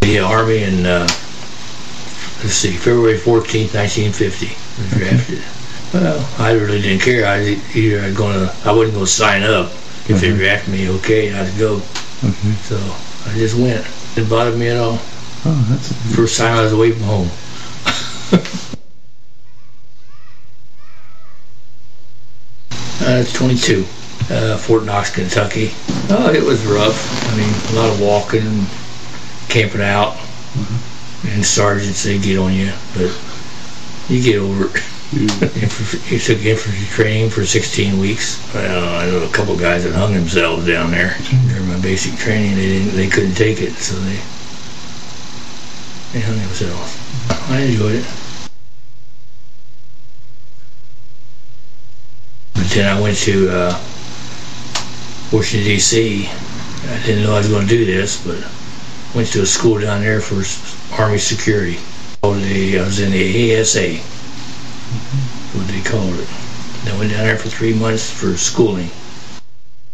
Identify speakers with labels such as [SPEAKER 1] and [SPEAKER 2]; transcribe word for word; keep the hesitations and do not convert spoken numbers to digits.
[SPEAKER 1] The Army in, uh, let's see, February fourteenth, nineteen fifty, was drafted. Well, I really didn't care. I either I gonna, I wasn't gonna sign up. If mm-hmm. they drafted me, okay, I'd go. Mm-hmm. So I just went. It didn't bother me at all.
[SPEAKER 2] Oh, that's a
[SPEAKER 1] first time I was away from home. uh, it's twenty-two. Uh, Fort Knox, Kentucky. Oh, it was rough. I mean, a lot of walking and camping out. Mm-hmm. And sergeants, they get on you, but you get over it. Mm-hmm. You took infantry training for sixteen weeks. Well, I know a couple of guys that hung themselves down there mm-hmm. during my basic training. They didn't, they couldn't take it, so they they hung themselves. I enjoyed it. But then I went to uh, Washington, D C I didn't know I was going to do this, but went to a school down there for Army security. I was in the A S A, mm-hmm. what they called it. I went down there for three months for schooling.